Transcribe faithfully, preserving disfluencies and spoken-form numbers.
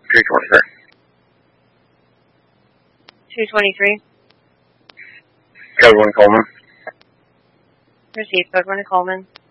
three twenty-three. two twenty-three. Code one Coleman. Received. Code one to Coleman.